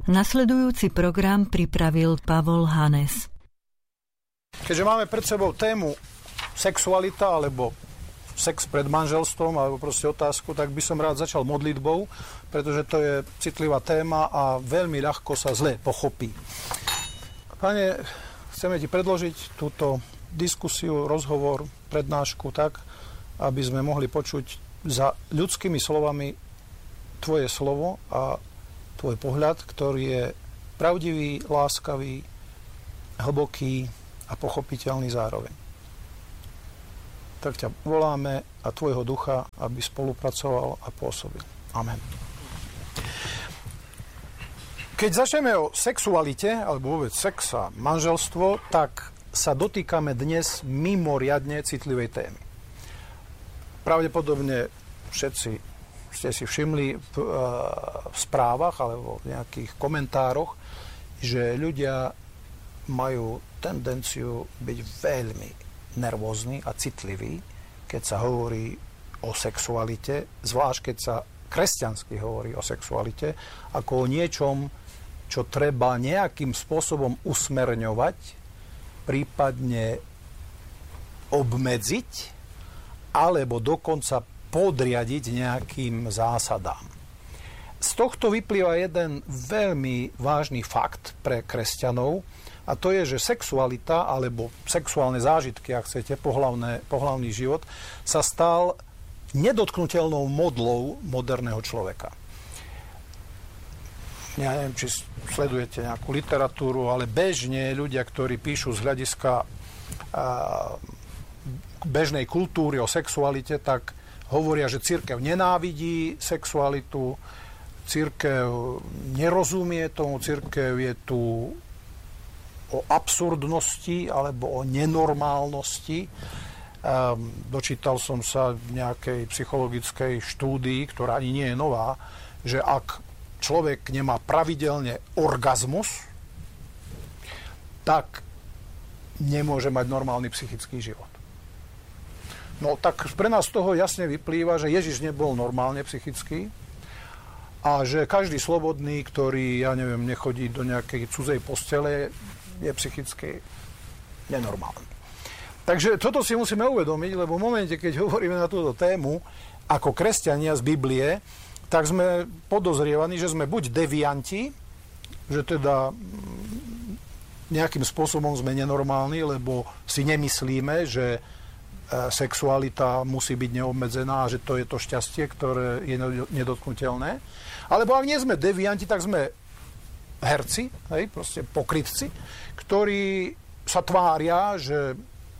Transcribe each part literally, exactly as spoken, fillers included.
Nasledujúci program pripravil Pavol Hanes. Keďže máme pred sebou tému sexualita alebo sex pred manželstvom alebo proste otázku, tak by som rád začal modlitbou, pretože to je citlivá téma a veľmi ľahko sa zle pochopí. Pane, chceme ti predložiť túto diskusiu, rozhovor, prednášku tak, aby sme mohli počuť za ľudskými slovami tvoje slovo a tvoj pohľad, ktorý je pravdivý, láskavý, hlboký a pochopiteľný zároveň. Tak ťa voláme a tvojho ducha, aby spolupracoval a pôsobil. Amen. Keď začneme o sexualite, alebo vôbec sex a manželstvo, tak sa dotýkame dnes mimoriadne citlivej témy. Pravdepodobne všetci ste si všimli v, v správach alebo v nejakých komentároch, že ľudia majú tendenciu byť veľmi nervózni a citliví, keď sa hovorí o sexualite, zvlášť keď sa kresťansky hovorí o sexualite, ako o niečom, čo treba nejakým spôsobom usmerňovať, prípadne obmedziť, alebo dokonca podriadiť nejakým zásadám. Z tohto vyplýva jeden veľmi vážny fakt pre kresťanov, a to je, že sexualita, alebo sexuálne zážitky, ak chcete, pohlavné, pohlavný život, sa stal nedotknuteľnou modlou moderného človeka. Ja neviem, či sledujete nejakú literatúru, ale bežne ľudia, ktorí píšu z hľadiska a, bežnej kultúry o sexualite, tak hovoria, že cirkev nenávidí sexualitu, cirkev nerozumie tomu, cirkev je tu o absurdnosti alebo o nenormálnosti. Um, dočítal som sa v nejakej psychologickej štúdii, ktorá ani nie je nová, že ak človek nemá pravidelne orgazmus, tak nemôže mať normálny psychický život. No tak pre nás z toho jasne vyplýva, že Ježiš nebol normálne psychický a že každý slobodný, ktorý, ja neviem, nechodí do nejakej cudzej postele, je psychicky nenormálny. Takže toto si musíme uvedomiť, lebo v momente, keď hovoríme na túto tému ako kresťania z Biblie, tak sme podozrievaní, že sme buď devianti, že teda nejakým spôsobom sme nenormálni, lebo si nemyslíme, že sexualita musí byť neobmedzená a že to je to šťastie, ktoré je nedotknutelné. Alebo ak nie sme devianti, tak sme herci, hej, proste pokrytci, ktorí sa tvária, že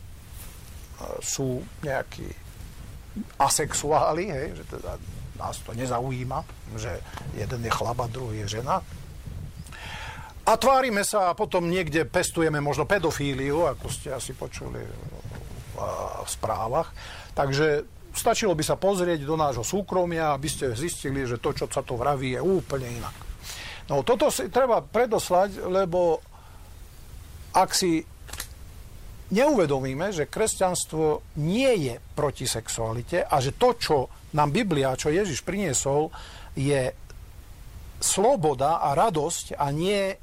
sú nejakí asexuáli, hej, že teda nás to nezaujíma, že jeden je chlap a druhý je žena. A tvárime sa a potom niekde pestujeme možno pedofíliu, ako ste asi počuli v správach. Takže stačilo by sa pozrieť do nášho súkromia, aby ste zistili, že to, čo sa to vraví, je úplne inak. No toto si treba predoslať, lebo ak si neuvedomíme, že kresťanstvo nie je proti sexualite a že to, čo nám Biblia, čo Ježiš priniesol, je sloboda a radosť a nie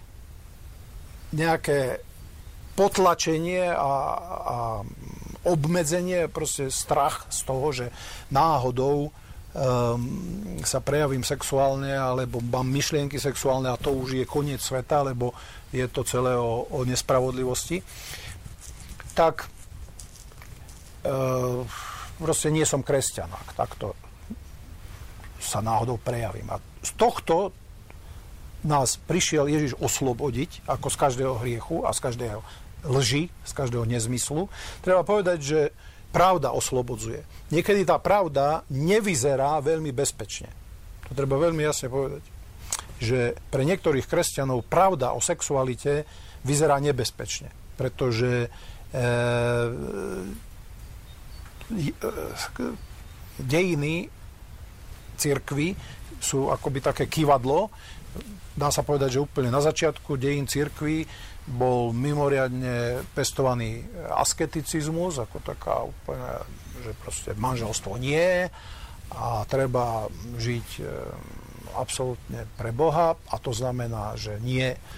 nejaké potlačenie a, a obmedzenie, proste strach z toho, že náhodou um, sa prejavím sexuálne alebo mám myšlienky sexuálne a to už je koniec sveta, lebo je to celé o, o nespravodlivosti. Tak uh, proste nie som kresťan, ak takto sa náhodou prejavím. A z tohto nás prišiel Ježiš oslobodiť, ako z každého hriechu a z každého lži, z každého nezmyslu. Treba povedať, že pravda oslobodzuje. Niekedy tá pravda nevyzerá veľmi bezpečne. To treba veľmi jasne povedať. Že pre niektorých kresťanov pravda o sexualite vyzerá nebezpečne. Pretože e, e, dejiny cirkvi sú akoby také kývadlo. Dá sa povedať, že úplne na začiatku dejín cirkvi bol mimoriadne pestovaný asketicizmus, ako taká úplne, že proste manželstvo nie a treba žiť absolútne pre Boha a to znamená, že nie e,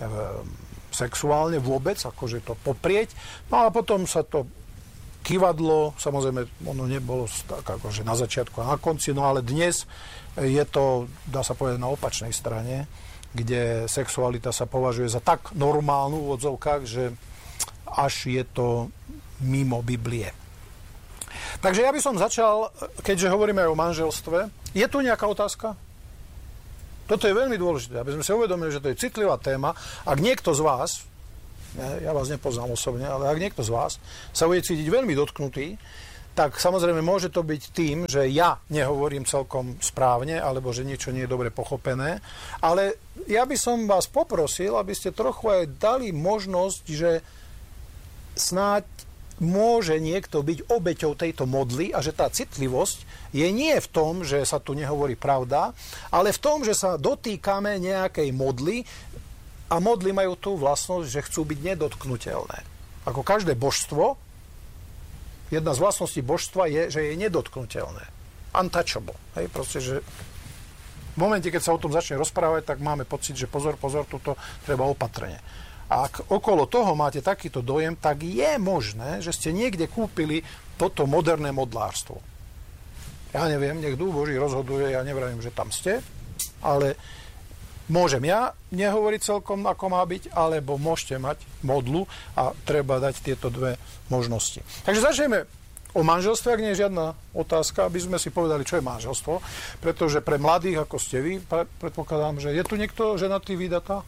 sexuálne vôbec, akože to poprieť. No a potom sa to kývadlo, samozrejme, ono nebolo tak akože na začiatku a na konci, no ale dnes je to, dá sa povedať, na opačnej strane, kde sexualita sa považuje za tak normálnu v odzovkách, že až je to mimo Biblie. Takže ja by som začal, keďže hovoríme aj o manželstve. Je tu nejaká otázka? Toto je veľmi dôležité, aby sme si uvedomili, že to je citlivá téma. Ak niekto z vás, ja vás nepoznám osobne, ale ak niekto z vás sa bude cítiť veľmi dotknutý, tak samozrejme môže to byť tým, že ja nehovorím celkom správne, alebo že niečo nie je dobre pochopené. Ale ja by som vás poprosil, aby ste trochu aj dali možnosť, že snáď môže niekto byť obeťou tejto modly a že tá citlivosť je nie v tom, že sa tu nehovorí pravda, ale v tom, že sa dotýkame nejakej modly a modly majú tú vlastnosť, že chcú byť nedotknuteľné. Ako každé božstvo, jedna z vlastností božstva je, že je nedotknuteľné. Untouchable. Hej, proste, že v momente, keď sa o tom začne rozprávať, tak máme pocit, že pozor, pozor, toto treba opatrne. A ak okolo toho máte takýto dojem, tak je možné, že ste niekde kúpili toto moderné modlárstvo. Ja neviem, nech Duch Boží rozhoduje, ja nevravím, že tam ste, ale môžem ja nehovoriť celkom, ako má byť, alebo môžete mať modlu a treba dať tieto dve možnosti. Takže začneme o manželstve, ak nie je žiadna otázka, aby sme si povedali, čo je manželstvo, pretože pre mladých, ako ste vy, predpokladám, že je tu niekto ženatý, vydatá?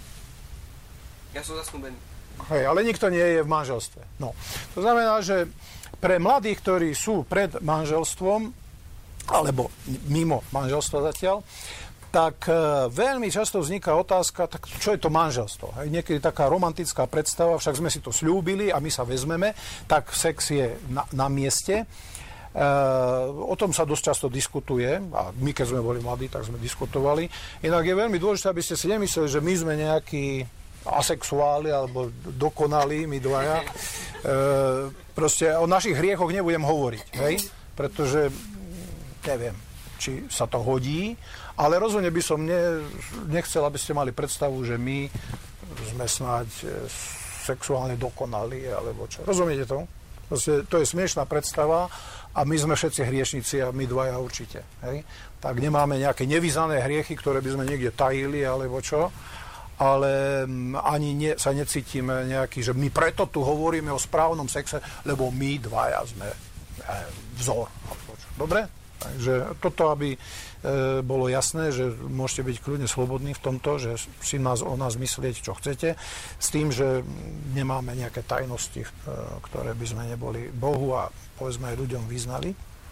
Ja som zasnúbený. Hej, ale nikto nie je v manželstve. No. To znamená, že pre mladých, ktorí sú pred manželstvom, alebo mimo manželstva zatiaľ, tak e, veľmi často vzniká otázka, tak čo je to manželstvo? Hej, niekedy taká romantická predstava, však sme si to sľúbili a my sa vezmeme, tak sex je na, na mieste. E, o tom sa dosť často diskutuje a my, keď sme boli mladí, tak sme diskutovali. Inak je veľmi dôležité, aby ste si nemysleli, že my sme nejakí asexuáli alebo dokonalí, my dvaja. E, proste o našich hriechoch nebudem hovoriť, hej? Pretože neviem, či sa to hodí, ale rozhodne by som ne, nechcel, aby ste mali predstavu, že my sme snáď sexuálne dokonalí, alebo čo. Rozumiete to? Proste, to je smiešná predstava a my sme všetci hriešnici a my dvaja určite. Hej? Tak nemáme nejaké nevyznané hriechy, ktoré by sme niekde tajili, alebo čo. Ale ani ne, sa necítime nejaký, že my preto tu hovoríme o správnom sexe, lebo my dvaja sme eh, vzor. Dobre? Takže toto, aby e, bolo jasné, že môžete byť kľudne slobodní v tomto, že si nás, o nás myslieť, čo chcete, s tým, že nemáme nejaké tajnosti, e, ktoré by sme neboli Bohu a povedzme aj ľuďom vyznali.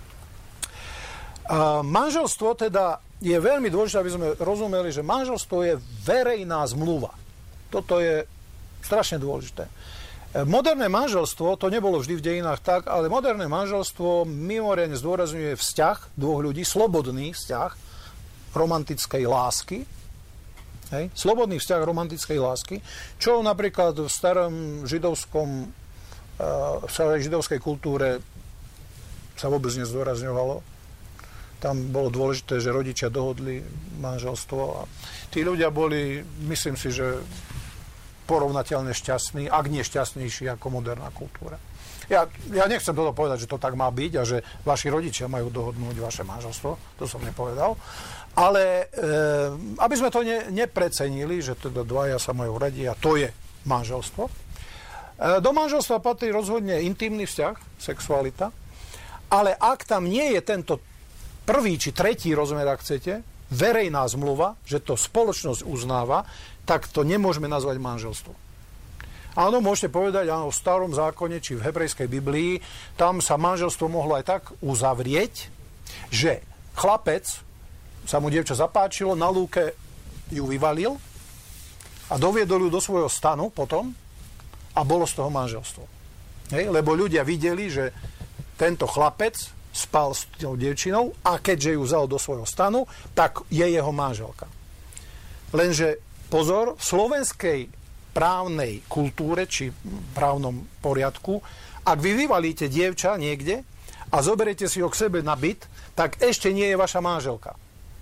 A manželstvo teda je veľmi dôležité, aby sme rozumeli, že manželstvo je verejná zmluva. Toto je strašne dôležité. Moderné manželstvo, to nebolo vždy v dejinách tak, ale moderné manželstvo mimoriadne zdôrazňuje vzťah dvoch ľudí, slobodný vzťah romantickej lásky. Hej? Slobodný vzťah romantickej lásky, čo napríklad v starom židovskom, v starej židovskej kultúre sa vôbec nezdôrazňovalo. Tam bolo dôležité, že rodičia dohodli manželstvo a tí ľudia boli, myslím si, že porovnateľne šťastný, ak nie šťastnejší ako moderná kultúra. Ja, ja nechcem toto povedať, že to tak má byť a že vaši rodičia majú dohodnúť vaše manželstvo, to som nepovedal, ale e, aby sme to ne, neprecenili, že teda dvaja sa majú radi a to je manželstvo. E, do manželstva patrí rozhodne intimný vzťah, sexualita, ale ak tam nie je tento prvý či tretí rozmer, ak chcete, verejná zmluva, že to spoločnosť uznáva, tak to nemôžeme nazvať manželstvo. Áno, môžete povedať, áno, v starom zákone, či v hebrejskej Biblii, tam sa manželstvo mohlo aj tak uzavrieť, že chlapec, sa mu dievča zapáčilo, na lúke ju vyvalil a doviedol ju do svojho stanu potom a bolo z toho manželstvo. Hej? Lebo ľudia videli, že tento chlapec spal s tou dievčinou a keďže ju vzal do svojho stanu, tak je jeho manželka. Lenže pozor, v slovenskej právnej kultúre či právnom poriadku, ak vy vyvalíte dievča niekde a zoberiete si ho k sebe na byt, tak ešte nie je vaša manželka.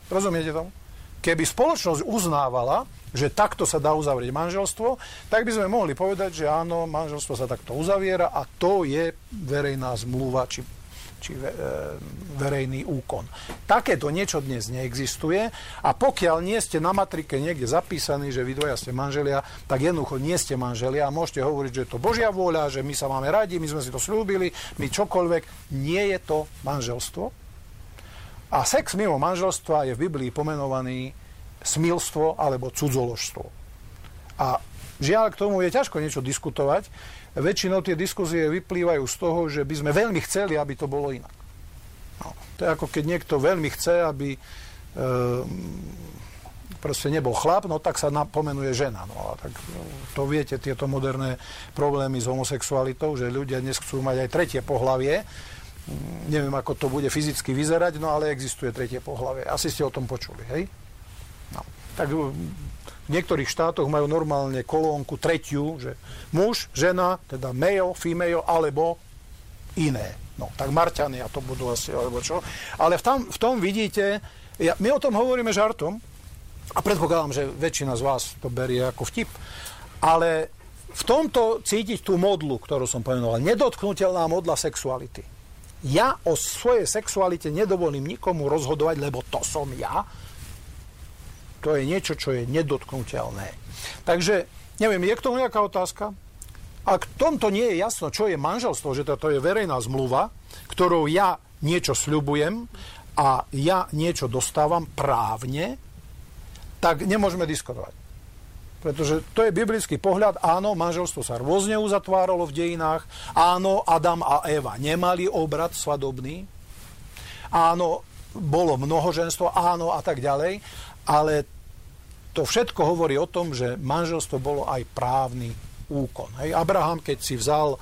Rozumiete tomu? Keby spoločnosť uznávala, že takto sa dá uzavrieť manželstvo, tak by sme mohli povedať, že áno, manželstvo sa takto uzaviera a to je verejná zmluva, či, či ve, e, verejný úkon. Takéto niečo dnes neexistuje a pokiaľ nie ste na matrike niekde zapísaní, že vy dvoja ste manželia, tak jednoducho nie ste manželia a môžete hovoriť, že je to Božia vôľa, že my sa máme radi, my sme si to slúbili, my čokoľvek. Nie je to manželstvo. A sex mimo manželstva je v Biblii pomenovaný smilstvo alebo cudzoložstvo. A žiaľ, k tomu je ťažko niečo diskutovať. Väčšinou tie diskusie vyplývajú z toho, že by sme veľmi chceli, aby to bolo inak. No, to je ako keď niekto veľmi chce, aby e, proste nebol chlap, no tak sa napomenuje žena. No a tak to viete, tieto moderné problémy s homosexualitou, že ľudia dnes chcú mať aj tretie pohlavie. Neviem, ako to bude fyzicky vyzerať, no ale existuje tretie pohlavie. Asi ste o tom počuli, hej? No. Tak v niektorých štátoch majú normálne kolónku tretiu, že muž, žena, teda male, female, alebo iné. No, tak Marťania to budú asi, alebo čo. Ale v tom, v tom vidíte, ja, my o tom hovoríme žartom, a predpokladám, že väčšina z vás to berie ako vtip, ale v tomto cítiť tú modlu, ktorú som pomenoval, nedotknuteľná modla sexuality. Ja o svojej sexualite nedovolím nikomu rozhodovať, lebo to som ja. To je niečo, čo je nedotknuteľné. Takže, neviem, je k tomu nejaká otázka? Ak tomto nie je jasno, čo je manželstvo, že toto je verejná zmluva, ktorou ja niečo sľubujem a ja niečo dostávam právne, tak nemôžeme diskutovať. Pretože to je biblický pohľad. Áno, manželstvo sa rôzne uzatváralo v dejinách. Áno, Adam a Eva nemali obrad svadobný. Áno, bolo mnohoženstvo. Áno, a tak ďalej. Ale to všetko hovorí o tom, že manželstvo bolo aj právny úkon. Hej, Abraham, keď si vzal e,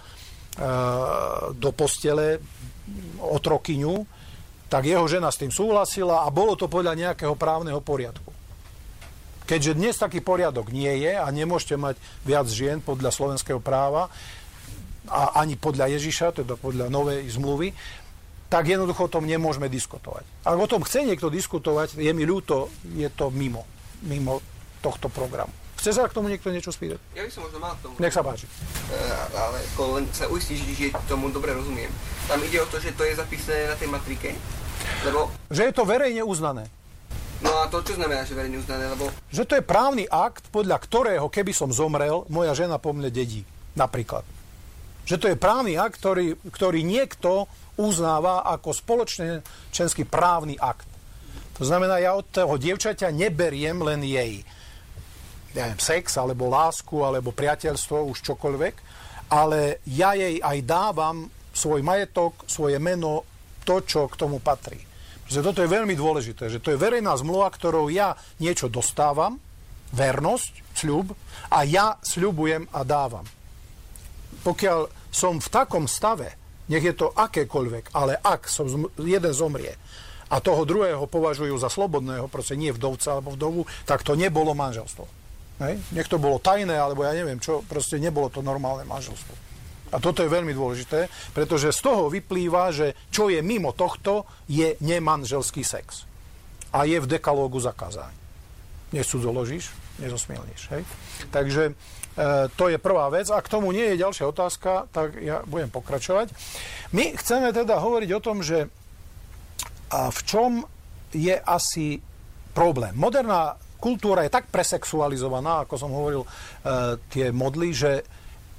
do postele otrokyňu, tak jeho žena s tým súhlasila a bolo to podľa nejakého právneho poriadku. Keďže dnes taký poriadok nie je a nemôžete mať viac žien podľa slovenského práva a ani podľa Ježiša, teda podľa novej zmluvy, tak jednoducho o tom nemôžeme diskutovať. Ak o tom chce niekto diskutovať, je mi ľúto, je to mimo, mimo tohto programu. Chce sa k tomu niekto niečo spýtať? Ja by som možno mal k tomu. Nech sa páči. Uh, ale ako len sa uistíš, že tomu dobre rozumiem. Tam ide o to, že to je zapísané na tej matrike? Lebo... Že je to verejne uznané. No a to čo znamená, že verejne uznané? Lebo... Že to je právny akt, podľa ktorého, keby som zomrel, moja žena po mne dedí. Napríklad. Že to je právny akt, ktorý, ktorý niekto uznáva ako spoločenský právny akt. To znamená, ja od toho dievčaťa neberiem len jej ja neviem, sex, alebo lásku, alebo priateľstvo, už čokoľvek, ale ja jej aj dávam svoj majetok, svoje meno, to, čo k tomu patrí. Pretože toto je veľmi dôležité, že to je verejná zmluva, ktorou ja niečo dostávam, vernosť, sľub, a ja sľubujem a dávam. Pokiaľ som v takom stave, nech je to akékoľvek, ale ak som jeden zomrie a toho druhého považujú za slobodného, proste nie vdovca alebo vdovu, tak to nebolo manželstvo. Hej? Nech to bolo tajné, alebo ja neviem čo, proste nebolo to normálne manželstvo. A toto je veľmi dôležité, pretože z toho vyplýva, že čo je mimo tohto, je nemanželský sex. A je v dekalógu zakázaný. Necudzoložíš, nezosmielníš. Hej? Takže e, to je prvá vec. A k tomu nie je ďalšia otázka, tak ja budem pokračovať. My chceme teda hovoriť o tom, že a v čom je asi problém. Moderná kultúra je tak presexualizovaná, ako som hovoril, e, tie modly, že e,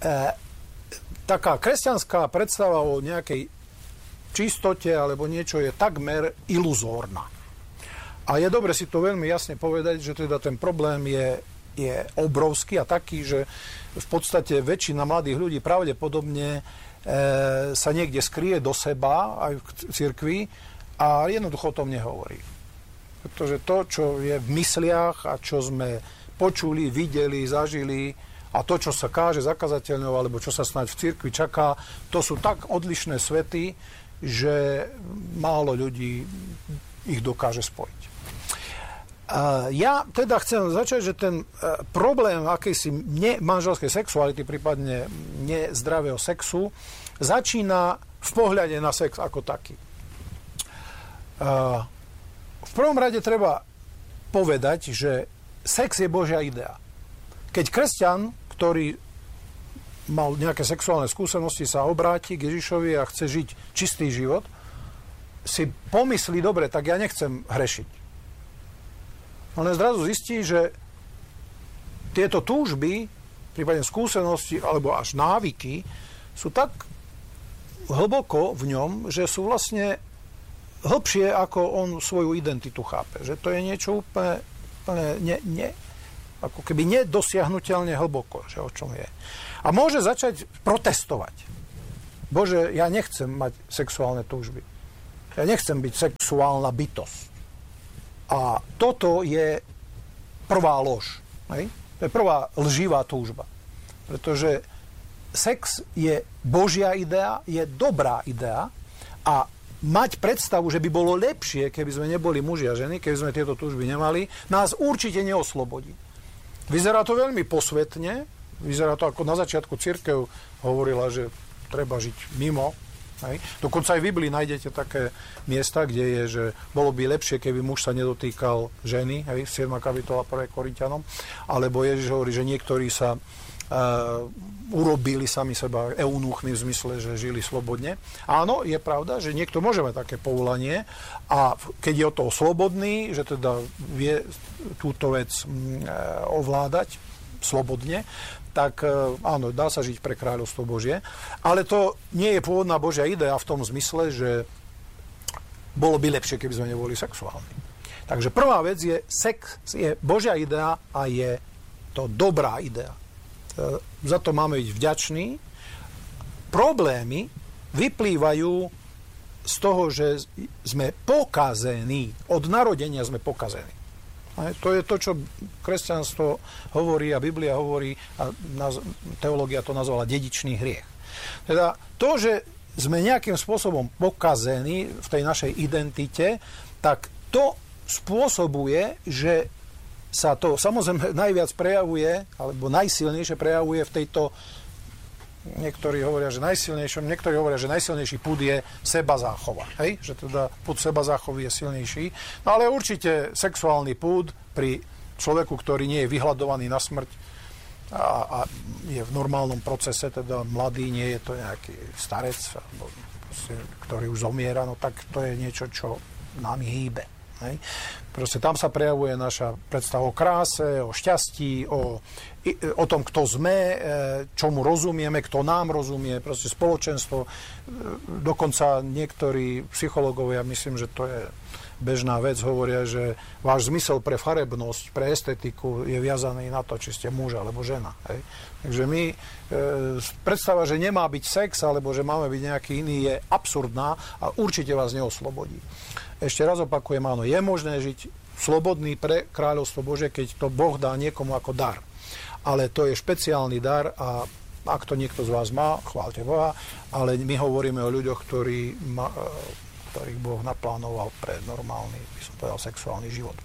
taká kresťanská predstava o nejakej čistote alebo niečo je takmer iluzórna. A je dobre si to veľmi jasne povedať, že teda ten problém je, je obrovský a taký, že v podstate väčšina mladých ľudí pravdepodobne e, sa niekde skrie do seba, aj v cirkvi, a jednoducho o tom nehovorí. Pretože to, čo je v mysliach a čo sme počuli, videli, zažili, a to, čo sa káže zakazateľnou, alebo čo sa snáď v cirkvi čaká, to sú tak odlišné svety, že málo ľudí ich dokáže spojiť. Ja teda chcem začať, že ten problém akejsi nemanželskej sexuality, prípadne nezdravého sexu, začína v pohľade na sex ako taký. V V prvom rade treba povedať, že sex je Božia idea. Keď kresťan, ktorý mal nejaké sexuálne skúsenosti, sa obráti k Ježišovi a chce žiť čistý život, si pomyslí, dobre, tak ja nechcem hrešiť. Ale zrazu zistí, že tieto túžby, prípadne skúsenosti, alebo až návyky, sú tak hlboko v ňom, že sú vlastne hlbšie, ako on svoju identitu chápe. Že to je niečo úplne, úplne ne, ne, ako keby nedosiahnuteľne hlboko, že o čom je. A môže začať protestovať. Bože, ja nechcem mať sexuálne túžby. Ja nechcem byť sexuálna bytosť. A toto je prvá lož. Hej? To je prvá lživá túžba. Pretože sex je Božia idea, je dobrá idea a mať predstavu, že by bolo lepšie, keby sme neboli muži a ženy, keby sme tieto túžby nemali, nás určite neoslobodí. Vyzerá to veľmi posvetne, vyzerá to ako na začiatku cirkev hovorila, že treba žiť mimo. Hej. Dokonca aj v Biblii nájdete také miesta, kde je, že bolo by lepšie, keby muž sa nedotýkal ženy, hej, siedma kapitola prvého Korinťanom, alebo Ježiš hovorí, že niektorí sa uh, urobili sami seba eunuchmi v zmysle, že žili slobodne. Áno, je pravda, že niekto môže mať také povolanie a keď je o toho slobodný, že teda vie túto vec uh, ovládať slobodne, tak áno, dá sa žiť pre kráľovstvo Božie. Ale to nie je pôvodná Božia idea v tom zmysle, že bolo by lepšie, keby sme neboli sexuálni. Takže prvá vec je, sex je Božia idea a je to dobrá idea. Za to máme byť vďační. Problémy vyplývajú z toho, že sme pokazení. Od narodenia sme pokazení. To je to, čo kresťanstvo hovorí a Biblia hovorí a teológia to nazvala dedičný hriech. Teda to, že sme nejakým spôsobom pokazení v tej našej identite, tak to spôsobuje, že sa to samozrejme najviac prejavuje, alebo najsilnejšie prejavuje v tejto, niektorí hovoria, že najsilnejšom, niektorí hovoria, že najsilnejší pud je sebazáchova. Hej? Že teda pud sebazáchovy je silnejší. No ale určite sexuálny pud pri človeku, ktorý nie je vyhľadovaný na smrť a, a je v normálnom procese, teda mladý, nie je to nejaký starec, alebo proste, ktorý už zomiera, no tak to je niečo, čo nám hýbe. Hej? Proste tam sa prejavuje naša predstava o kráse, o šťastí, o, o tom, kto sme, čomu rozumieme, kto nám rozumie, proste spoločenstvo. Dokonca niektorí psychológovia, myslím, že to je bežná vec, hovoria, že váš zmysel pre farebnosť, pre estetiku je viazaný na to, či ste muž alebo žena. Hej? Takže my, e, predstava, že nemá byť sex, alebo že máme byť nejaký iný, je absurdná a určite vás neoslobodí. Ešte raz opakujem, áno, je možné žiť slobodný pre kráľovstvo Božie, keď to Boh dá niekomu ako dar. Ale to je špeciálny dar a ak to niekto z vás má, chváľte Boha, ale my hovoríme o ľuďoch, ktorí ma, ktorých Boh naplánoval pre normálny, by som povedal, sexuálny život.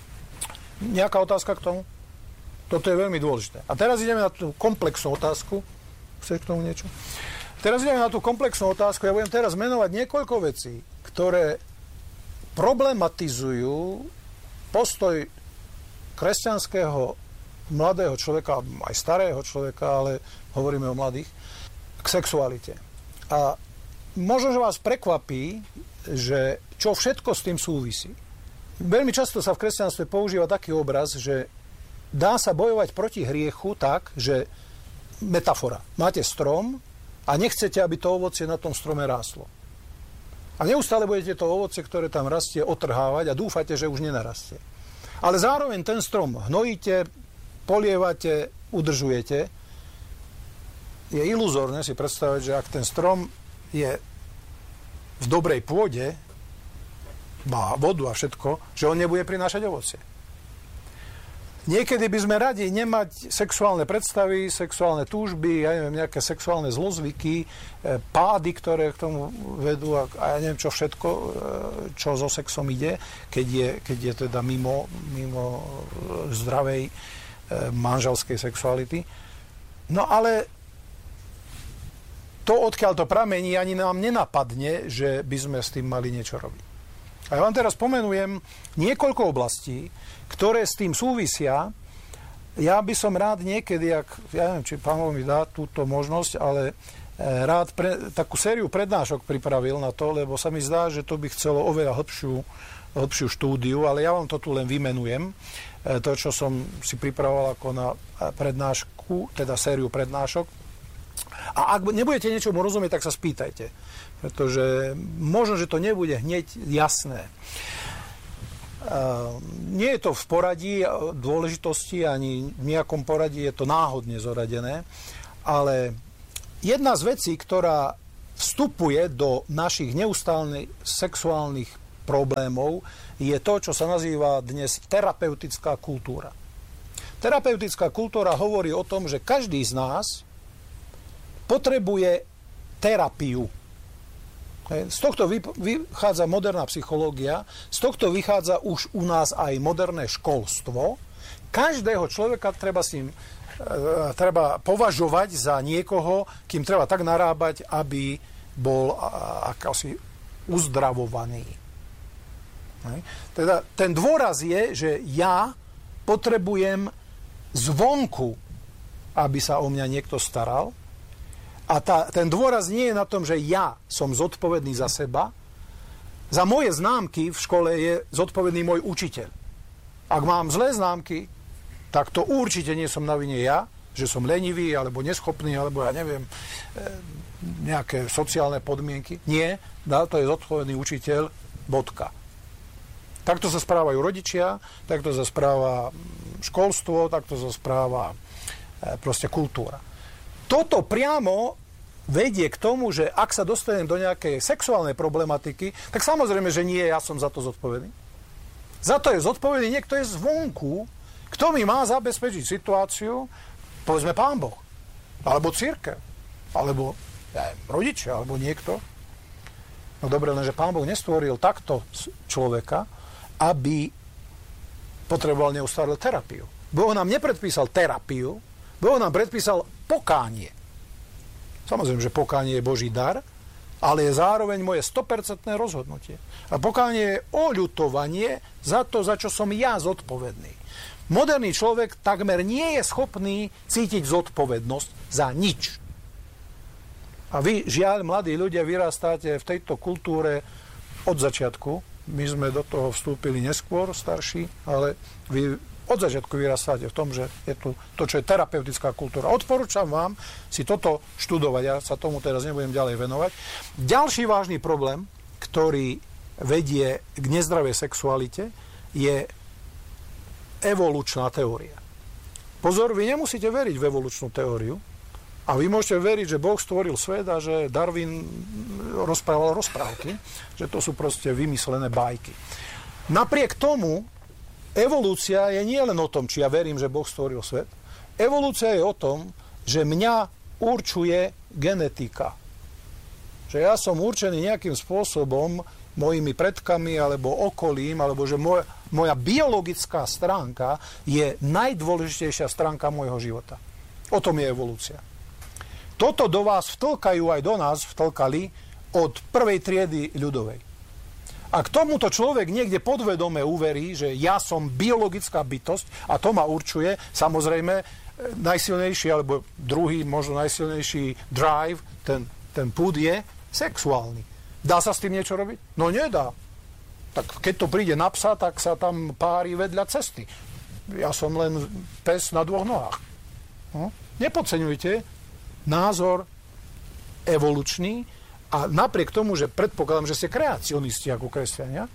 Nejaká otázka k tomu? Toto je veľmi dôležité. A teraz ideme na tú komplexnú otázku. Chceš k tomu niečo? Teraz ideme na tú komplexnú otázku. Ja budem teraz menovať niekoľko vecí, ktoré problematizujú postoj kresťanského mladého človeka, aj starého človeka, ale hovoríme o mladých, k sexualite. A možno, že vás prekvapí, že čo všetko s tým súvisí. Veľmi často sa v kresťanstve používa taký obraz, že dá sa bojovať proti hriechu tak, že metafora. Máte strom a nechcete, aby to ovocie na tom strome ráslo. A neustále budete to ovocie, ktoré tam rastie, otrhávať a dúfate, že už nenarastie. Ale zároveň ten strom hnojíte, polievate, udržujete. Je iluzórne si predstaviť, že ak ten strom je v dobrej pôde, má vodu a všetko, že on nebude prinášať ovocie. Niekedy by sme radi nemať sexuálne predstavy, sexuálne túžby, ja neviem, nejaké sexuálne zlozvyky, pády, ktoré k tomu vedú a, a ja neviem, čo všetko, čo so sexom ide, keď je, keď je teda mimo, mimo zdravej manželskej sexuality. No ale to, odkiaľ to pramení, ani nám nenapadne, že by sme s tým mali niečo robiť. A ja vám teraz pomenujem niekoľko oblastí, ktoré s tým súvisia. Ja by som rád niekedy, ak, ja neviem, či pán mi dá túto možnosť, ale rád pre, takú sériu prednášok pripravil na to, lebo sa mi zdá, že to by chcelo oveľa hĺbšiu, hĺbšiu štúdiu, ale ja vám to tu len vymenujem. To, čo som si pripravoval ako na prednášku, teda sériu prednášok. A ak nebudete niečomu rozumieť, tak sa spýtajte. Pretože možno, že to nebude hneď jasné. Uh, nie je to v poradí dôležitosti, ani v nejakom poradí, je to náhodne zoradené, ale jedna z vecí, ktorá vstupuje do našich neustálnych sexuálnych problémov, je to, čo sa nazýva dnes terapeutická kultúra. Terapeutická kultúra hovorí o tom, že každý z nás potrebuje terapiu. Z tohto vychádza moderná psychológia, z tohto vychádza už u nás aj moderné školstvo. Každého človeka treba s ním treba považovať za niekoho, kým treba tak narábať, aby bol akási uzdravovaný. Teda ten dôraz je, že ja potrebujem zvonku, aby sa o mňa niekto staral. A tá, ten dôraz nie je na tom, že ja som zodpovedný za seba. Za moje známky v škole je zodpovedný môj učiteľ. Ak mám zlé známky, tak to určite nie som na vine ja, že som lenivý, alebo neschopný, alebo ja neviem, nejaké sociálne podmienky. Nie, to je zodpovedný učiteľ, bodka. Takto sa správajú rodičia, takto sa správa školstvo, takto sa správa proste kultúra. Toto priamo vedie k tomu, že ak sa dostanem do nejakej sexuálnej problematiky, tak samozrejme, že nie ja som za to zodpovedný. Za to je zodpovedný niekto je zvonku, kto mi má zabezpečiť situáciu, povedzme Pán Boh, alebo cirkev, alebo ja neviem, rodičia, alebo niekto. No dobre, lenže Pán Boh nestvoril takto človeka, aby potreboval neustále terapiu. Boh nám nepredpísal terapiu, Boh nám predpísal pokánie. Samozrejme, že pokánie je Boží dar, ale je zároveň moje sto percent rozhodnutie. A pokánie je oľutovanie za to, za čo som ja zodpovedný. Moderný človek takmer nie je schopný cítiť zodpovednosť za nič. A vy, žiaľ, mladí ľudia, vyrastáte v tejto kultúre od začiatku. My sme do toho vstúpili neskôr, starší, ale vy od začiatku vyrastáte v tom, že je tu to, čo je terapeutická kultúra. Odporúčam vám si toto študovať, ja sa tomu teraz nebudem ďalej venovať. Ďalší vážny problém, ktorý vedie k nezdravej sexualite, je evolučná teória. Pozor, vy nemusíte veriť v evolučnú teóriu a vy môžete veriť, že Boh stvoril svet a že Darwin rozprával rozprávky, že to sú proste vymyslené bajky. Napriek tomu evolúcia je nie len o tom, či ja verím, že Boh stvoril svet. Evolúcia je o tom, že mňa určuje genetika. Že ja som určený nejakým spôsobom mojimi predkami alebo okolím, alebo že moja, moja biologická stránka je najdôležitejšia stránka môjho života. O tom je evolúcia. Toto do vás vtlkajú, aj do nás vtlkali od prvej triedy ľudovej. Ak tomuto človek niekde podvedome uverí, že ja som biologická bytosť a to ma určuje, samozrejme, najsilnejší, alebo druhý, možno najsilnejší drive, ten, ten púd je sexuálny. Dá sa s tým niečo robiť? No nedá. Tak keď to príde na psa, tak sa tam pári vedľa cesty. Ja som len pes na dvoch nohách. No? Nepodceňujte názor evolučný. A napriek tomu, že predpokladám, že ste kreacionisti ako kresťania,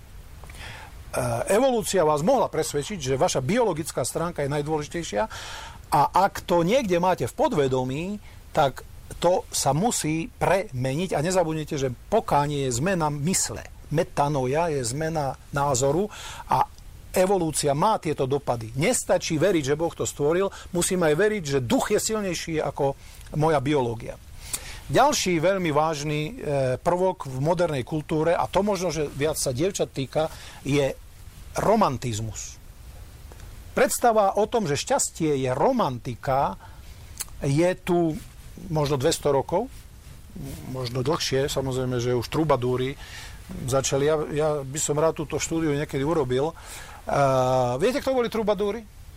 evolúcia vás mohla presvedčiť, že vaša biologická stránka je najdôležitejšia a ak to niekde máte v podvedomí, tak to sa musí premeniť a nezabudnite, že pokánie je zmena mysle. Metanoia je zmena názoru a evolúcia má tieto dopady. Nestačí veriť, že Boh to stvoril, musím aj veriť, že duch je silnejší ako moja biológia. Ďalší veľmi vážny prvok v modernej kultúre, a to možno, že viac sa dievčat týka, je romantizmus. Predstava o tom, že šťastie je romantika, je tu možno dvesto rokov, možno dlhšie, samozrejme, že už trubadúri začali. Ja, ja by som rád túto štúdiu niekedy urobil. Uh, viete, kto boli trubadúri?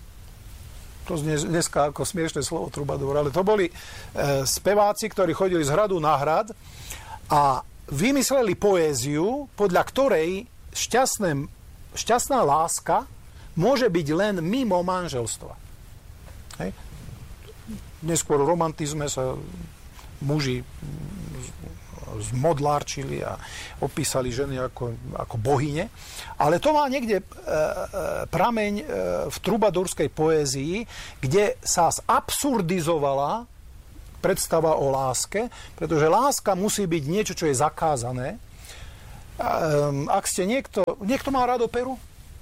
To znie dneska ako smiešné slovo trubadúr, ale to boli uh, speváci, ktorí chodili z hradu na hrad a vymysleli poéziu, podľa ktorej šťastné, šťastná láska môže byť len mimo manželstva. Hej. Neskôr v romantizme sa muži zmodlárčili a opísali ženy ako, ako bohyne. Ale to má niekde e, e, prameň e, v trubadúrskej poézii, kde sa zabsurdizovala predstava o láske, pretože láska musí byť niečo, čo je zakázané. E, ak ste niekto... Niekto má rád operu?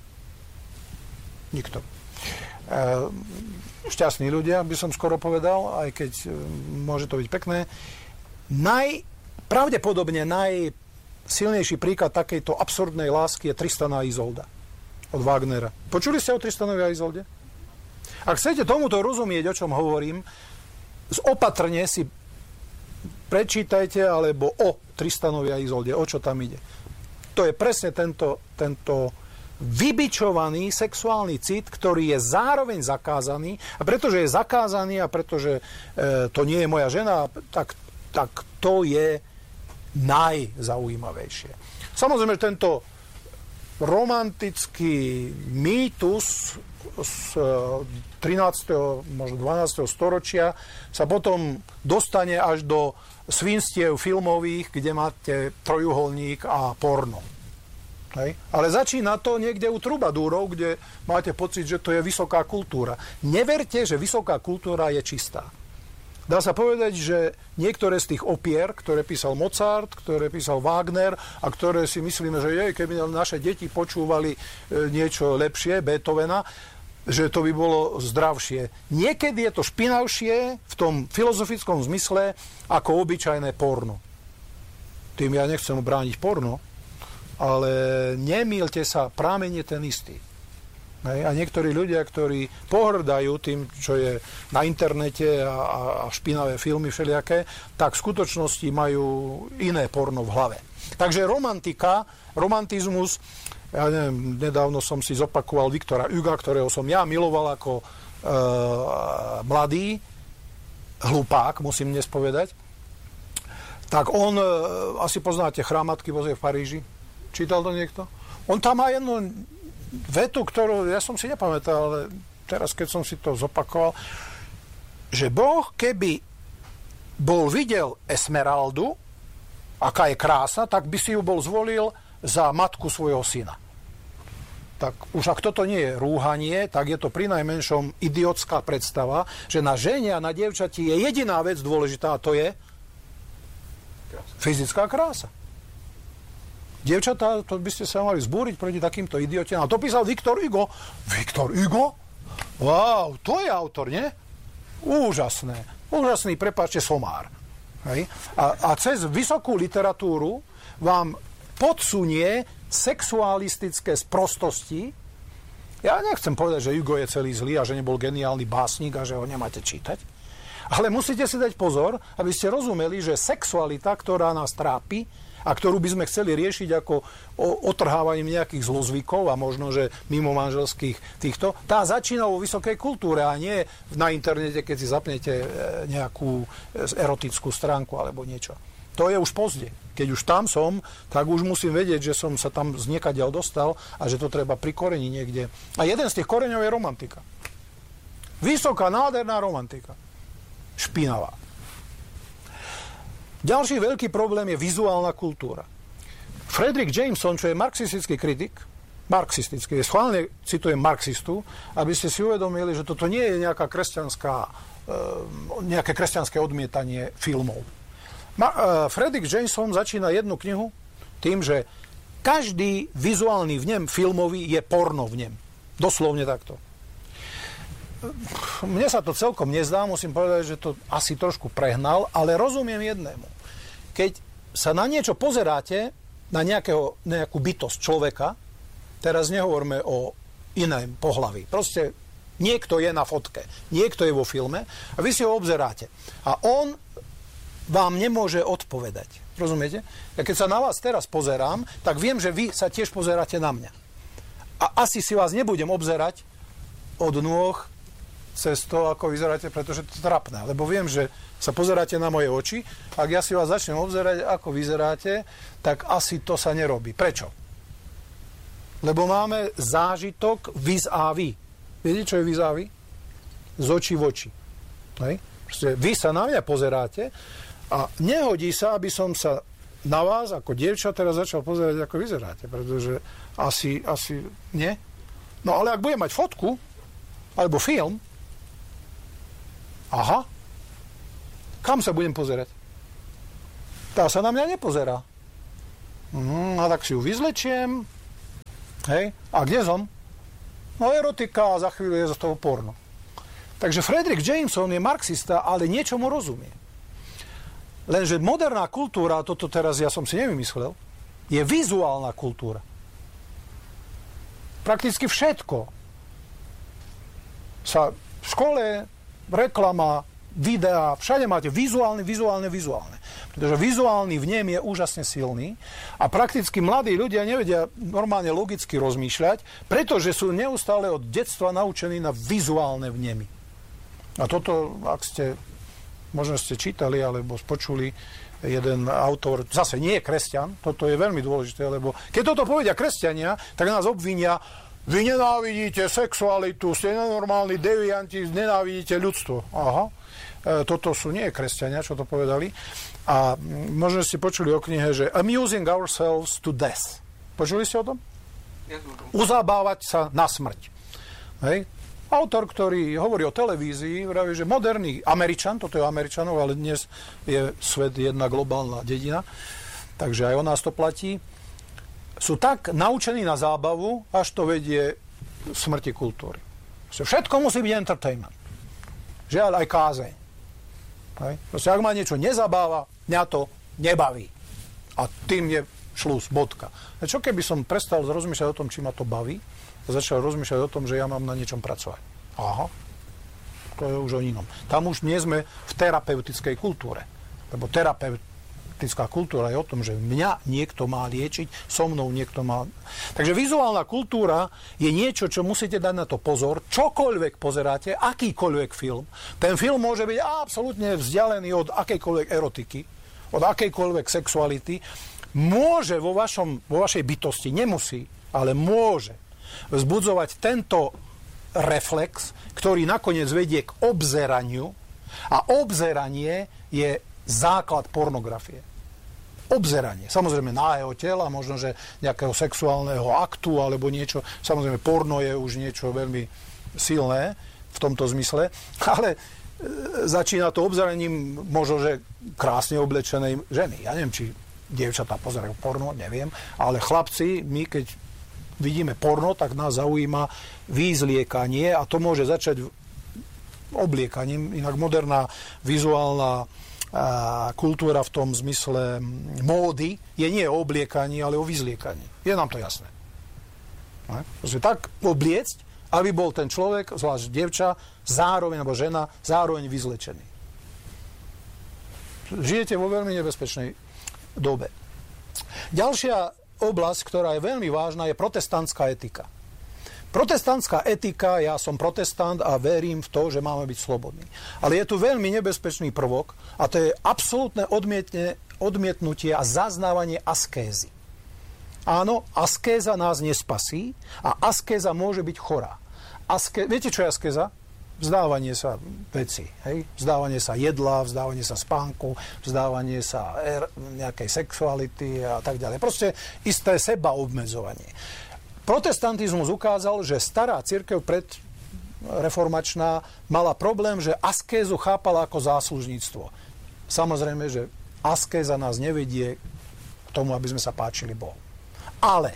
Nikto. E, šťastní ľudia, by som skoro povedal, aj keď e, môže to byť pekné. Naj Pravdepodobne najsilnejší príklad takejto absurdnej lásky je Tristan a Izolda od Wagnera. Počuli ste o Tristanovi a Izolde? Ak chcete tomuto rozumieť, o čom hovorím, opatrne si prečítajte alebo o Tristanovi a Izolde, o čo tam ide. To je presne tento, tento vybičovaný sexuálny cit, ktorý je zároveň zakázaný a pretože je zakázaný a pretože e, to nie je moja žena, tak, tak to je najzaujímavejšie. Samozrejme, tento romantický mýtus z trinásteho možno dvanásteho storočia sa potom dostane až do svinstiev filmových, kde máte trojuholník a porno. Hej. Ale začína to niekde u trubadúrov, kde máte pocit, že to je vysoká kultúra. Neverte, že vysoká kultúra je čistá. Dá sa povedať, že niektoré z tých opier, ktoré písal Mozart, ktoré písal Wagner a ktoré si myslíme, že jej, keby naše deti počúvali niečo lepšie, Beethovena, že to by bolo zdravšie. Niekedy je to špinavšie v tom filozofickom zmysle ako obyčajné porno. Tým ja nechcem brániť porno, ale nemýlte sa, prámeň je ten istý. A niektorí ľudia, ktorí pohrdajú tým, čo je na internete a, a špinavé filmy všelijaké, tak v skutočnosti majú iné porno v hlave. Takže romantika, romantizmus, ja neviem, nedávno som si zopakoval Viktora Huga, ktorého som ja miloval ako e, mladý hlupák, musím dnes povedať. Tak on, e, asi poznáte Chrám Matky Božej v Paríži. Čítal to niekto? On tam má jednu vetu, ktorú ja som si nepamätal, ale teraz, keď som si to zopakoval, že Boh, keby bol videl Esmeraldu, aká je krásna, tak by si ju bol zvolil za matku svojho syna. Tak už ak toto nie je rúhanie, tak je to pri najmenšom idiotská predstava, že na žene a na dievčati je jediná vec dôležitá, a to je fyzická krása. Dievčatá, to by ste sa mali zbúriť proti takýmto idiotiam. A to písal Viktor Hugo. Viktor Hugo? Wow, to je autor, nie? Úžasné. Úžasný, prepáčte, somár. Hej? A, a cez vysokú literatúru vám podsunie sexualistické sprostosti. Ja nechcem povedať, že Hugo je celý zlý a že nebol geniálny básnik a že ho nemáte čítať. Ale musíte si dať pozor, aby ste rozumeli, že sexualita, ktorá nás trápi, a ktorú by sme chceli riešiť ako otrhávaním nejakých zlozvykov a možno, že mimo manželských týchto, tá začína vo vysokej kultúre a nie na internete, keď si zapnete nejakú erotickú stránku alebo niečo. To je už pozde. Keď už tam som, tak už musím vedieť, že som sa tam z niekadiaľ dostal a že to treba prikoreniť niekde. A jeden z tých koreňov je romantika. Vysoká, nádherná romantika. Špinavá. Ďalší veľký problém je vizuálna kultúra. Fredrick Jameson, čo je marxistický kritik, marxistický, je schválne citujem marxistu, aby ste si uvedomili, že toto nie je nejaká kresťanská, nejaké kresťanské odmietanie filmov. Fredrick Jameson začína jednu knihu tým, že každý vizuálny vnem filmový je porno v ňom. Doslovne takto. Mne sa to celkom nezdá, musím povedať, že to asi trošku prehnal, ale rozumiem jednému. Keď sa na niečo pozeráte, na nejakého, nejakú bytosť človeka, teraz nehovoríme o iném pohlaví. Proste niekto je na fotke, niekto je vo filme a vy si ho obzeráte. A on vám nemôže odpovedať. Rozumiete? Ja keď sa na vás teraz pozerám, tak viem, že vy sa tiež pozeráte na mňa. A asi si vás nebudem obzerať od nôh cez to, ako vyzeráte, pretože to je trapné. Lebo viem, že sa pozeráte na moje oči. Ak ja si vás začnem obzerať, ako vyzeráte, tak asi to sa nerobí. Prečo? Lebo máme zážitok vis-a-vis. Viete, čo je vis-a-vis? Z očí v oči. Hej? Vy sa na mňa pozeráte a nehodí sa, aby som sa na vás ako dievča teraz začal pozerať, ako vyzeráte, pretože asi, asi nie. No ale ak budem mať fotku alebo film, aha, kam sa budem pozerať? Tá sa na mňa nepozerá. Mm, a tak si ju vyzlečiem. Hej, a kde som? No erotika a za chvíľu je z toho porno. Takže Fredric Jameson je marxista, ale niečomu rozumie. Lenže moderná kultúra, toto teraz ja som si nevymyslel, je vizuálna kultúra. Prakticky všetko sa v škole, reklama, videá, všade máte vizuálne, vizuálne, vizuálne. Pretože vizuálny vnem je úžasne silný a prakticky mladí ľudia nevedia normálne logicky rozmýšľať, pretože sú neustále od detstva naučení na vizuálne vnemy. A toto, ak ste, možno ste čítali alebo spočuli, jeden autor, zase nie je kresťan, toto je veľmi dôležité, lebo keď toto povedia kresťania, tak nás obvinia, vy nenávidíte sexualitu, ste nenormálni devianti, nenávidíte ľudstvo. Aha, e, toto sú nie kresťania, čo to povedali. A možno ste počuli o knihe, že Amusing Ourselves to Death. Počuli ste o tom? Uzabávať sa na smrť. Hej? Autor, ktorý hovorí o televízii, vraví, že moderný Američan, toto je Američanov, ale dnes je svet jedna globálna dedina, takže aj o nás to platí, sú tak naučení na zábavu, až to vedie smrti kultúry. Všetko musí byť entertainment. Žiaľ, aj kázeň. Hej. Proste, ak ma niečo nezabáva, mňa to nebaví. A tým je šlus, bodka. A čo keby som prestal rozmýšľať o tom, či ma to baví, a začal rozmýšľať o tom, že ja mám na niečom pracovať. Aha, to je už o inom. Tam už nie sme v terapeutickej kultúre. Lebo terapeutická kultúra je o tom, že mňa niekto má liečiť, so mnou niekto má... Takže vizuálna kultúra je niečo, čo musíte dať na to pozor. Čokoľvek pozeráte, akýkoľvek film. Ten film môže byť absolútne vzdialený od akejkoľvek erotiky, od akejkoľvek sexuality. Môže vo, vašom, vo vašej bytosti, nemusí, ale môže vzbudzovať tento reflex, ktorý nakoniec vedie k obzeraniu. A obzeranie je základ pornografie. Obzeranie. Samozrejme nahého tela, možno, že nejakého sexuálneho aktu alebo niečo. Samozrejme porno je už niečo veľmi silné v tomto zmysle. Ale e, začína to obzeraním možno, že krásne oblečenej ženy. Ja neviem, či dievčatá pozerajú porno, neviem. Ale chlapci, my keď vidíme porno, tak nás zaujíma vyzliekanie a to môže začať obliekaním. Inak moderná vizuálna a, kultúra v tom zmysle módy je nie o obliekaní, ale o vyzliekaní. Je nám to jasné. Proste tak obliecť, aby bol ten človek, zvlášť dievča, zároveň, alebo žena, zároveň vyzlečený. Žijete vo veľmi nebezpečnej dobe. Ďalšia oblasť, ktorá je veľmi vážna, je protestantská etika. Protestantská etika, ja som protestant a verím v to, že máme byť slobodní. Ale je tu veľmi nebezpečný prvok a to je absolútne odmietne, odmietnutie a zaznávanie askézy. Áno, askéza nás nespasí a askéza môže byť chorá. Aské... Viete, čo je askéza? Vzdávanie sa veci, hej? Vzdávanie sa jedla, vzdávanie sa spánku, vzdávanie sa er, nejakej sexuality a tak ďalej. Proste isté sebaobmedzovanie. Protestantizmus ukázal, že stará cirkev predreformačná mala problém, že askézu chápala ako záslužníctvo. Samozrejme, že askéza nás nevedie k tomu, aby sme sa páčili Bohu. Ale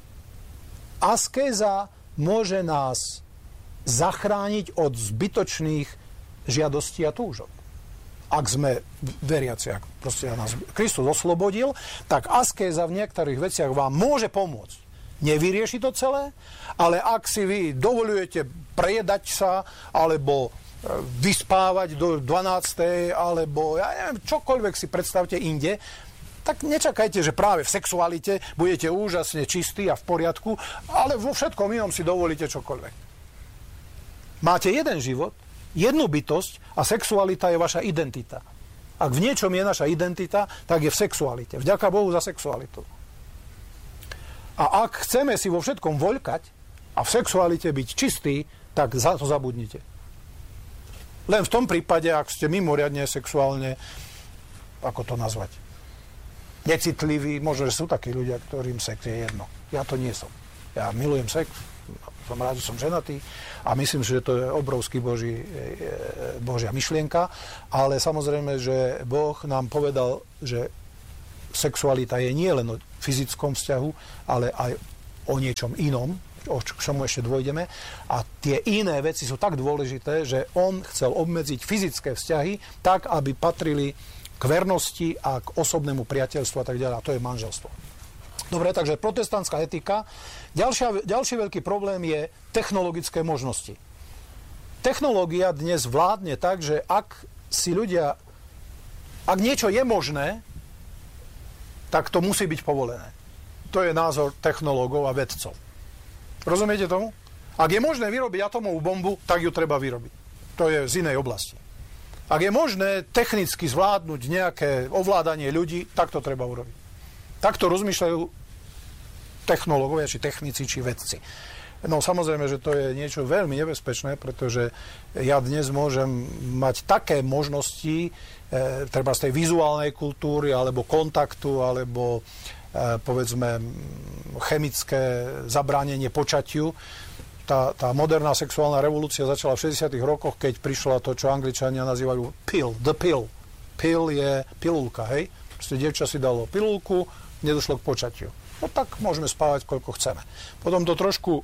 askéza môže nás zachrániť od zbytočných žiadostí a túžob. Ak sme veriaci, ak proste nás Kristus oslobodil, tak askéza v niektorých veciach vám môže pomôcť. Nevyrieši to celé, ale ak si vy dovoľujete prejedať sa, alebo vyspávať do dvanástej, alebo ja neviem, čokoľvek si predstavte inde, tak nečakajte, že práve v sexualite budete úžasne čistí a v poriadku, ale vo všetkom inom si dovolíte čokoľvek. Máte jeden život, jednu bytosť a sexualita je vaša identita. Ak v niečom je naša identita, tak je v sexualite. Vďaka Bohu za sexualitu. A ak chceme si vo všetkom voľkať a v sexualite byť čistý, tak za to zabudnite. Len v tom prípade, ak ste mimoriadne sexuálne, ako to nazvať, necitliví, možno, že sú takí ľudia, ktorým sex je jedno. Ja to nie som. Ja milujem sex, som rád, že som ženatý a myslím, že to je obrovský boží, božia myšlienka, ale samozrejme, že Boh nám povedal, že sexualita je nie len o fyzickom vzťahu, ale aj o niečom inom, o čomu ešte dôjdeme. A tie iné veci sú tak dôležité, že on chcel obmedziť fyzické vzťahy tak, aby patrili k vernosti a k osobnému priateľstvu a tak ďalej. A to je manželstvo. Dobre, takže protestantská etika. Ďalšia, ďalší veľký problém je technologické možnosti. Technológia dnes vládne tak, že ak si ľudia, ak niečo je možné, tak to musí byť povolené. To je názor technológov a vedcov. Rozumiete tomu? Ak je možné vyrobiť atomovú bombu, tak ju treba vyrobiť. To je z inej oblasti. Ak je možné technicky zvládnuť nejaké ovládanie ľudí, tak to treba urobiť. Takto rozmýšľajú technológovia, či technici, či vedci. No samozrejme, že to je niečo veľmi nebezpečné, pretože ja dnes môžem mať také možnosti, e, treba z tej vizuálnej kultúry, alebo kontaktu, alebo e, povedzme chemické zabránenie počatiu. Tá, tá moderná sexuálna revolúcia začala v šesťdesiatych rokoch, keď prišla to, čo Angličania nazývajú pill, the pill. Pill je pilulka, hej? Proste dievča si dalo pilulku, nedošlo k počatiu. No tak môžeme spávať, koľko chceme. Potom to trošku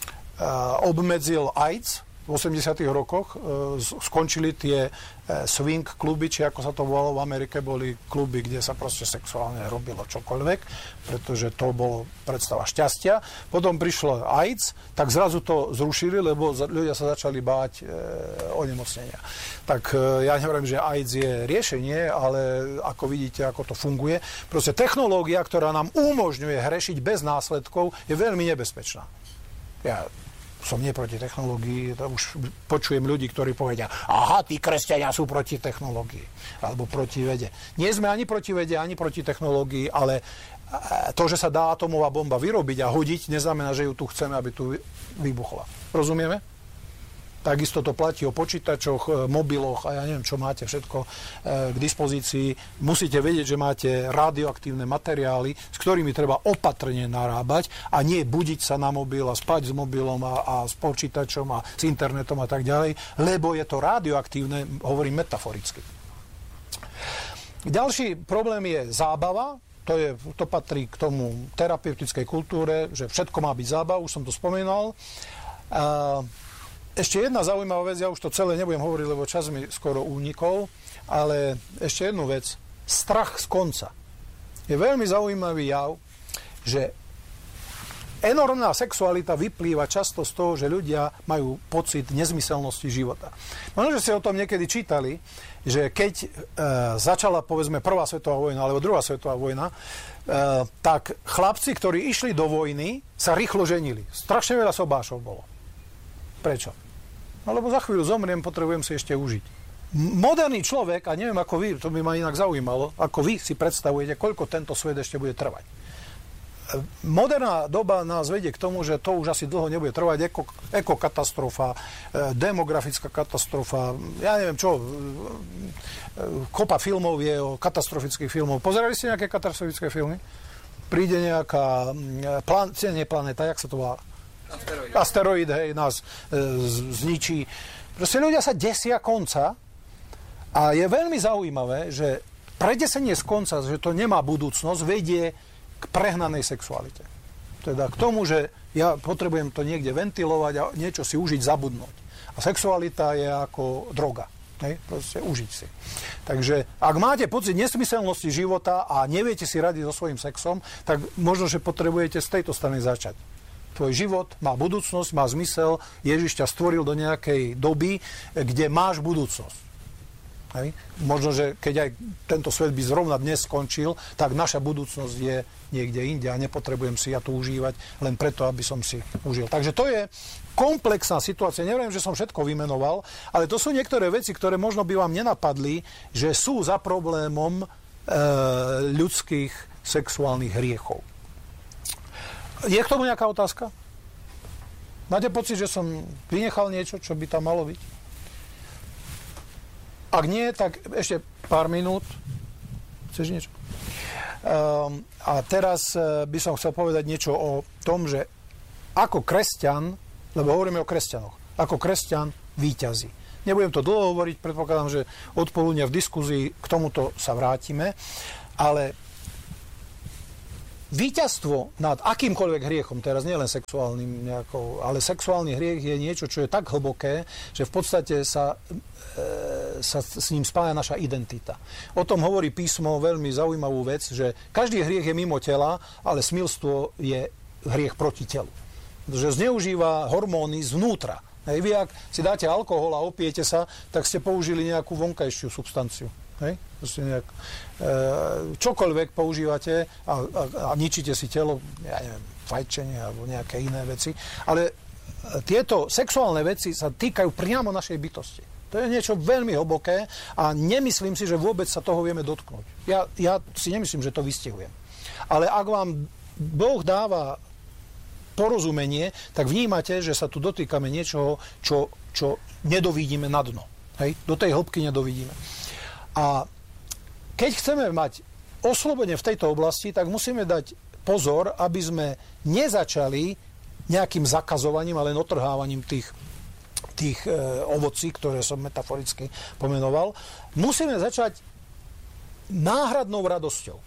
obmedzil AIDS v osemdesiatych rokoch. Skončili tie swing kluby, či ako sa to volalo v Amerike, boli kluby, kde sa proste sexuálne robilo čokoľvek, pretože to bolo predstava šťastia. Potom prišlo AIDS, tak zrazu to zrušili, lebo ľudia sa začali báť onemocnenia. Tak ja nehovorím, že AIDS je riešenie, ale ako vidíte, ako to funguje. Proste technológia, ktorá nám umožňuje hrešiť bez následkov, je veľmi nebezpečná. Ja som nie proti technológii, už počujem ľudí, ktorí povedia, aha, tí kresťania sú proti technológii, alebo proti vede. Nie sme ani proti vede, ani proti technológii, ale to, že sa dá atomová bomba vyrobiť a hodiť, neznamená, že ju tu chceme, aby tu vybuchla. Rozumieme? Takisto to platí o počítačoch, mobiloch a ja neviem, čo máte všetko k dispozícii. Musíte vedieť, že máte radioaktívne materiály, s ktorými treba opatrne narábať a nie budiť sa na mobil a spať s mobilom a, a s počítačom a s internetom a tak ďalej, lebo je to radioaktívne, hovorím metaforicky. Ďalší problém je zábava. To, je, to patrí k tomu terapeutickej kultúre, že všetko má byť zábava, už som to spomínal. A ešte jedna zaujímavá vec, ja už to celé nebudem hovoriť, lebo čas mi skoro unikol, ale ešte jednu vec. Strach z konca. Je veľmi zaujímavý jav, že enormná sexualita vyplýva často z toho, že ľudia majú pocit nezmyselnosti života. Možno, že ste o tom niekedy čítali, že keď e, začala, povedzme, prvá svetová vojna alebo druhá svetová vojna, e, tak chlapci, ktorí išli do vojny, sa rýchlo ženili. Strašne veľa sobášov bolo. Prečo? No lebo za chvíľu zomriem, potrebujem si ešte užiť. Moderný človek, a neviem ako vy, to by ma inak zaujímalo, ako vy si predstavujete, koľko tento svet ešte bude trvať. Moderná doba nás vedie k tomu, že to už asi dlho nebude trvať. Eko, ekokatastrofa, demografická katastrofa, ja neviem čo, kopa filmov je o katastrofických filmov. Pozerali ste nejaké katastrofické filmy? Príde nejaká plán, nie planéta, jak sa to volá? Asteroid. Asteroid, hej, nás e, zničí. Proste ľudia sa desia konca a je veľmi zaujímavé, že predesenie z konca, že to nemá budúcnosť, vedie k prehnanej sexualite. Teda k tomu, že ja potrebujem to niekde ventilovať a niečo si užiť, zabudnúť. A sexualita je ako droga. Hej, proste užiť si. Takže ak máte pocit nesmyselnosti života a neviete si radiť so svojím sexom, tak možno, že potrebujete z tejto strany začať. Tvoj život má budúcnosť, má zmysel, Ježiš ťa stvoril do nejakej doby, kde máš budúcnosť. Hej. Možno, že keď aj tento svet by zrovna dnes skončil, tak naša budúcnosť je niekde inde a nepotrebujem si ja tu užívať len preto, aby som si užil. Takže to je komplexná situácia. Neviem, že som všetko vymenoval, ale to sú niektoré veci, ktoré možno by vám nenapadli, že sú za problémom e, ľudských sexuálnych hriechov. Je k tomu nejaká otázka? Máte pocit, že som vynechal niečo, čo by tam malo byť? Ak nie, tak ešte pár minút. Chceš niečo? Um, a teraz uh, by som chcel povedať niečo o tom, že ako kresťan, lebo hovoríme o kresťanoch, ako kresťan víťazí. Nebudem to dlho hovoriť, predpokladám, že odpoludnia v diskuzii k tomuto sa vrátime, ale víťazstvo nad akýmkoľvek hriechom, teraz nie len sexuálnym nejakou, ale sexuálny hriech je niečo, čo je tak hlboké, že v podstate sa, e, sa s ním spája naša identita. O tom hovorí písmo veľmi zaujímavú vec, že každý hriech je mimo tela, ale smilstvo je hriech proti telu. Že zneužíva hormóny zvnútra. Hej, vy, ak si dáte alkohol a opijete sa, tak ste použili nejakú vonkajšiu substanciu. Hej? Nejak, e, čokoľvek používate a, a, a ničíte si telo, ja neviem, fajčenie alebo nejaké iné veci, ale tieto sexuálne veci sa týkajú priamo našej bytosti. To je niečo veľmi hlboké a nemyslím si, že vôbec sa toho vieme dotknúť. Ja, ja si nemyslím, že to vystihujem. Ale ak vám Boh dáva porozumenie, tak vnímate, že sa tu dotýkame niečoho, čo, čo nedovidíme na dno. Hej? Do tej hĺbky nedovidíme. A keď chceme mať oslobodenie v tejto oblasti, tak musíme dať pozor, aby sme nezačali nejakým zakazovaním, ale otrhávaním tých, tých e, ovocí, ktoré som metaforicky pomenoval. Musíme začať náhradnou radosťou.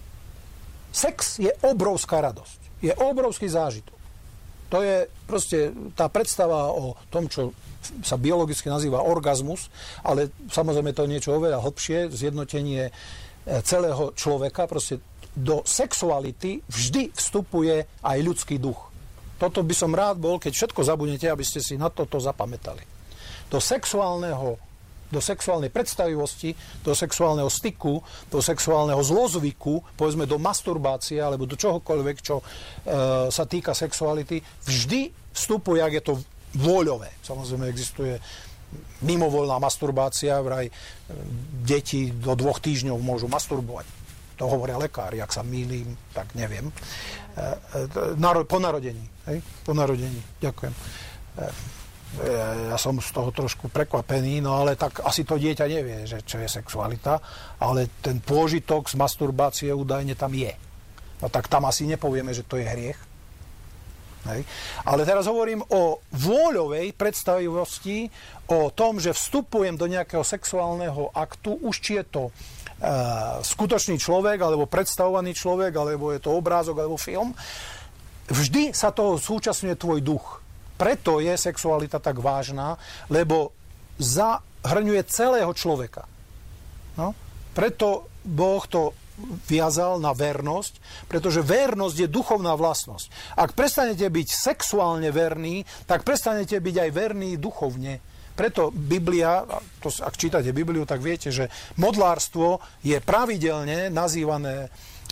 Sex je obrovská radosť. Je obrovský zážitok. To je proste tá predstava o tom, čo sa biologicky nazýva orgazmus, ale samozrejme to je niečo oveľa hlbšie, zjednotenie celého človeka. Proste do sexuality vždy vstupuje aj ľudský duch. Toto by som rád bol, keď všetko zabudnete, aby ste si na toto zapamätali. Do sexuálneho do sexuálnej predstavivosti, do sexuálneho styku, do sexuálneho zlozvyku, povedzme do masturbácie alebo do čohokoľvek, čo e, sa týka sexuality, vždy vstupuje, ak je to vôľové. Samozrejme existuje mimovoľná masturbácia, vraj e, deti do dvoch týždňov môžu masturbovať. To hovoria lekári, ak sa mýlim, tak neviem. E, e, naro, po narodení. Hej? Po narodení. Ďakujem. E, Ja som z toho trošku prekvapený, no ale tak asi to dieťa nevie, že čo je sexualita, ale ten pôžitok z masturbácie údajne tam je. No tak tam asi nepovieme, že to je hriech. Hej. Ale teraz hovorím o vôľovej predstavivosti, o tom, že vstupujem do nejakého sexuálneho aktu, už či je to e, skutočný človek, alebo predstavovaný človek, alebo je to obrázok, alebo film. Vždy sa toho súčasňuje tvoj duch. Preto je sexualita tak vážna, lebo zahrňuje celého človeka. No? Preto Boh to viazal na vernosť, pretože vernosť je duchovná vlastnosť. Ak prestanete byť sexuálne verní, tak prestanete byť aj verní duchovne. Preto Biblia, to, ak čítate Bibliu, tak viete, že modlárstvo je pravidelne nazývané e,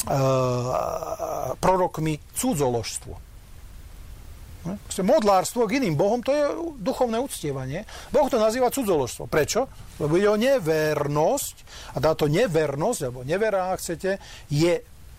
prorokmi cudzoložstvo. Modlárstvo k iným bohom, to je duchovné uctievanie. Boh to nazýva cudzoložstvo. Prečo? Lebo ide o nevernosť, a táto nevernosť, alebo nevera, ak chcete, je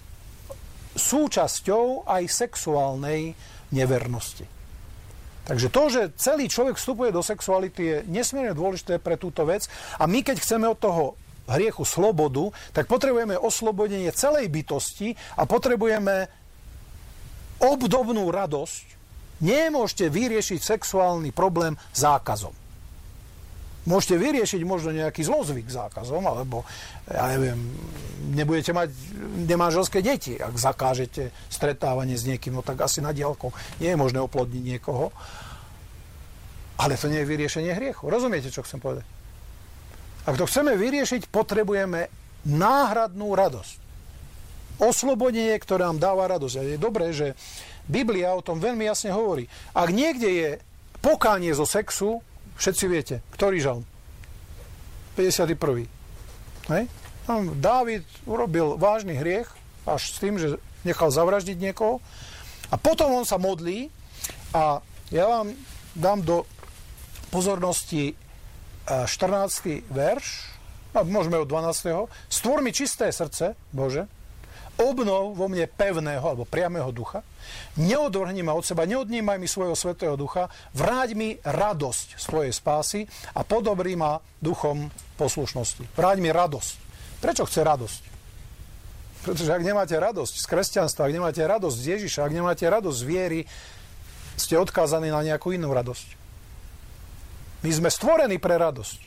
súčasťou aj sexuálnej nevernosti. Takže to, že celý človek vstupuje do sexuality, je nesmierne dôležité pre túto vec. A my, keď chceme od toho hriechu slobodu, tak potrebujeme oslobodenie celej bytosti a potrebujeme obdobnú radosť. Nemôžete vyriešiť sexuálny problém zákazom. Môžete vyriešiť možno nejaký zlozvyk zákazom, alebo, ja neviem, nebudete mať nemanželské deti, ak zakážete stretávanie s niekým, no tak asi na diaľku nie je možné oplodniť niekoho. Ale to nie je vyriešenie hriechu. Rozumiete, čo chcem povedať? Ak to chceme vyriešiť, potrebujeme náhradnú radosť. Oslobodenie, ktoré nám dáva radosť. A je dobré, že Biblia o tom veľmi jasne hovorí. Ak niekde je pokánie zo sexu, všetci viete, ktorý žalm? päťdesiaty prvý. Hej? Tam Dávid urobil vážny hriech, až s tým, že nechal zavraždiť niekoho. A potom on sa modlí a ja vám dám do pozornosti štrnásty verš, a môžeme od dvanásteho Stvor mi čisté srdce, Bože, obnov vo mne pevného alebo priamého ducha, neodvrhni ma od seba, neodnímaj mi svojho svätého ducha, vráť mi radosť z tvojej spásy a podobri ma duchom poslušnosti. Vráť mi radosť. Prečo chce radosť? Pretože ak nemáte radosť z kresťanstva, ak nemáte radosť z Ježiša, ak nemáte radosť z viery, ste odkázaní na nejakú inú radosť. My sme stvorení pre radosť.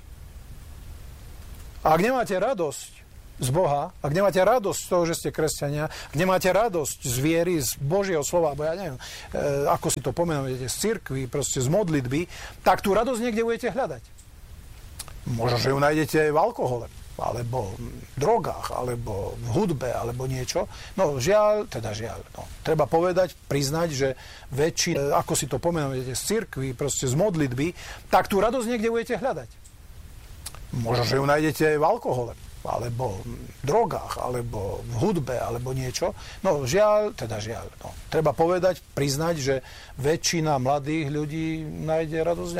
A ak nemáte radosť z Boha, ak nemáte radosť z toho, že ste kresťania, ak nemáte radosť z viery, z Božieho slova, alebo ja neviem, e, ako si to pomenujete, z cirkvi, proste z modlitby, tak tú radosť niekde budete hľadať. Možno, že ju nájdete v alkohole, alebo v drogách, alebo v hudbe, alebo niečo. No žiaľ, teda žiaľ, no, treba povedať, priznať, že väčšina, ako si to pomenujete, z cirkvi, proste z modlitby, tak tú radosť niekde budete hľadať. Možno, že ju nájdete v alkohole, alebo v drogách, alebo v hudbe, alebo niečo. No žiaľ, teda žiaľ, no, treba povedať, priznať, že väčšina mladých ľudí nájde radosť